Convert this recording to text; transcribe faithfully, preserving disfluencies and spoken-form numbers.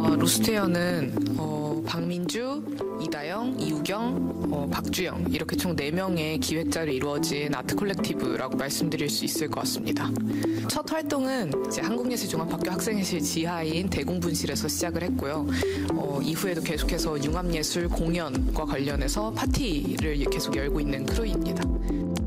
어, 로스테어는 어, 박민주, 이다영, 이우경, 어, 박주영 이렇게 총 네 명의 기획자로 이루어진 아트 콜렉티브라고 말씀드릴 수 있을 것 같습니다. 첫 활동은 이제 한국예술종합학교 학생회실 지하인 대공분실에서 시작을 했고요. 어, 이후에도 계속해서 융합예술 공연과 관련해서 파티를 계속 열고 있는 크루입니다.